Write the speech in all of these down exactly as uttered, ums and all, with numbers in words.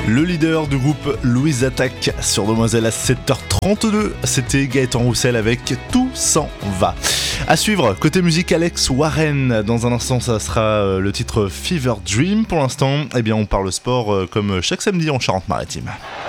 Le leader du groupe Louise Attaque sur Demoiselle à sept heures trente-deux, c'était Gaëtan Roussel avec Tout s'en va. À suivre, côté musique, Alex Warren. Dans un instant, ça sera le titre Fever Dream. Pour l'instant, eh bien, on parle sport comme chaque samedi en Charente-Maritime.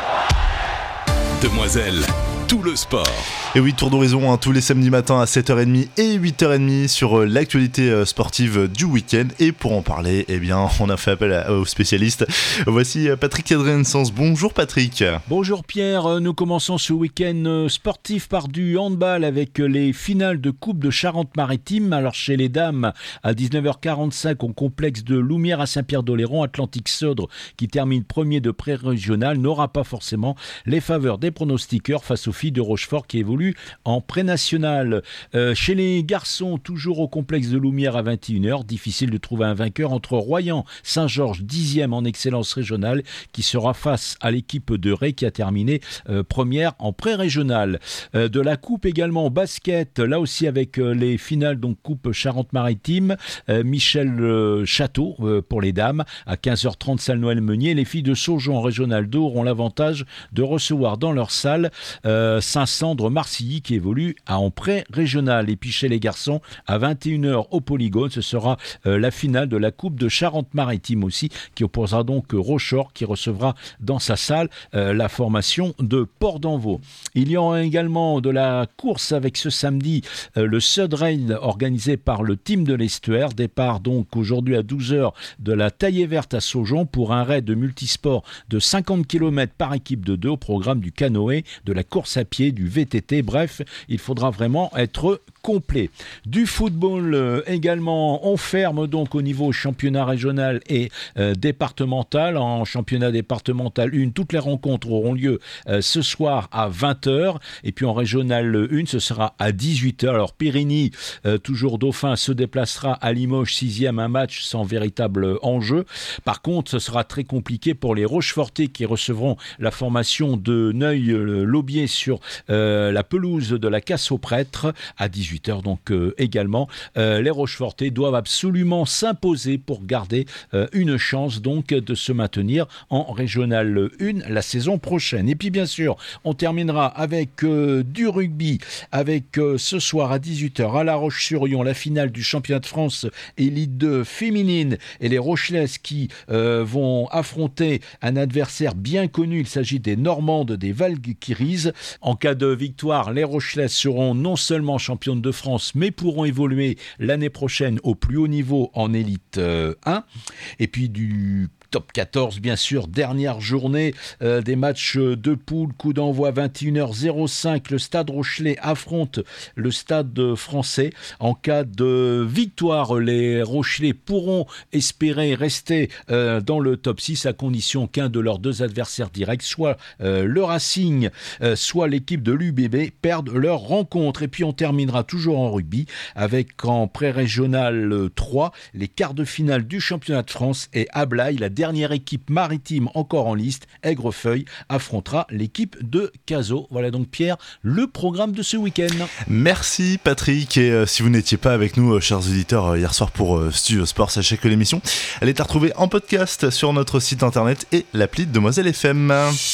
Demoiselle, tout le sport. Et oui, tour d'horizon hein, tous les samedis matins à sept heures trente et huit heures trente sur euh, l'actualité euh, sportive du week-end. Et pour en parler, eh bien, on a fait appel à, aux spécialistes. Voici euh, Patrick Adrien-Sens. Bonjour Patrick. Bonjour Pierre, nous commençons ce week-end sportif par du handball avec les finales de Coupe de Charente-Maritime. Alors chez les dames, à dix-neuf heures quarante-cinq au complexe de Loumière à Saint-Pierre-d'Oléron, Atlantique Sodre qui termine premier de pré-régional n'aura pas forcément les faveurs des pronostiqueurs face aux filles de Rochefort qui évoluent en pré-national. Euh, chez les garçons, toujours au complexe de Loumière à vingt et une heures, difficile de trouver un vainqueur entre Royan, Saint-Georges, dixième en excellence régionale, qui sera face à l'équipe de Ré qui a terminé euh, première en pré-régional. Euh, de la coupe également au basket, là aussi avec euh, les finales, donc coupe Charente-Maritime, euh, Michel euh, Château euh, pour les dames, à quinze heures trente, salle Noël-Meunier. Les filles de Saujon en régional deux auront l'avantage de recevoir dans leur salle euh, Saint-Sandre-Marseilly qui évolue à en pré-régional. Et puis chez les garçons, à vingt et une heures au Polygone, ce sera euh, la finale de la Coupe de Charente-Maritime aussi, qui opposera donc Rochefort, qui recevra dans sa salle euh, la formation de Port-d'Envaux. Il y aura également de la course avec ce samedi euh, le Sud Rail organisé par le team de l'Estuaire. Départ donc aujourd'hui à douze heures de la Taillée Verte à Saujon pour un raid de multisport de cinquante kilomètres par équipe de deux au programme du canoë, de la course à pied, du V T T. Bref, il faudra vraiment être complet. Du football euh, également, on ferme donc au niveau championnat régional et euh, départemental. En championnat départemental un, toutes les rencontres auront lieu euh, ce soir à vingt heures. Et puis en régional un, ce sera à dix-huit heures. Alors Périgny, euh, toujours dauphin, se déplacera à Limoges, sixième, un match sans véritable enjeu. Par contre, ce sera très compliqué pour les Rochefortais qui recevront la formation de Neuil-Laubier sur euh, la pelouse de la Casse-aux-Prêtres à dix-huit heures. Donc euh, également, euh, les Rochefortais doivent absolument s'imposer pour garder euh, une chance donc de se maintenir en régional un la saison prochaine. Et puis bien sûr, on terminera avec euh, du rugby, avec euh, ce soir à dix-huit heures à La Roche-sur-Yon, la finale du championnat de France Élite deux féminine et les Rochelaises qui euh, vont affronter un adversaire bien connu. Il s'agit des Normandes des Valkyries. En cas de victoire, les Rochelaises seront non seulement championnes de France, mais pourront évoluer l'année prochaine au plus haut niveau en Élite un. Et puis du top quatorze, bien sûr, dernière journée euh, des matchs de poule, coup d'envoi vingt et une heures cinq, le Stade Rochelais affronte le Stade Français. En cas de victoire, les Rochelais pourront espérer rester euh, dans le top six à condition qu'un de leurs deux adversaires directs, soit euh, le Racing, euh, soit l'équipe de l'U B B, perdent leur rencontre. Et puis on terminera toujours en rugby avec en pré-régional trois, les quarts de finale du championnat de France et à Blaye, la dernière équipe maritime encore en liste, Aigrefeuille, affrontera l'équipe de Cazaux. Voilà donc Pierre, le programme de ce week-end. Merci Patrick, et euh, si vous n'étiez pas avec nous, euh, chers auditeurs, euh, hier soir pour euh, Studio Sport, sachez que l'émission, elle est à retrouver en podcast sur notre site internet et l'appli de Demoiselle F M.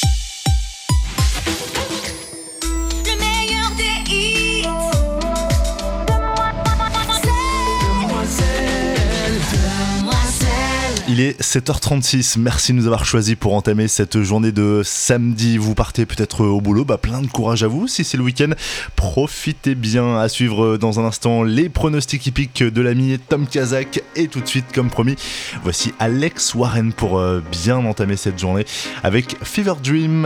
Il est sept heures trente-six, merci de nous avoir choisis pour entamer cette journée de samedi. Vous partez peut-être au boulot, bah plein de courage à vous. Si c'est le week-end, profitez bien. À suivre dans un instant les pronostics hippiques de l'ami Tom Kazak. Et tout de suite, comme promis, voici Alex Warren pour bien entamer cette journée avec Fever Dream.